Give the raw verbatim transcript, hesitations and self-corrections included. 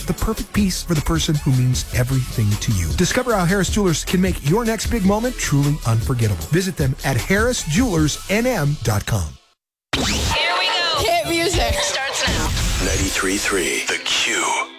the perfect piece for the person who means everything to you. Discover how Harris Jewelers can make your next big moment truly unforgettable. Visit them at harris jewelers n m dot com. Here we go. Hit music. Starts now. ninety-three point three The Q.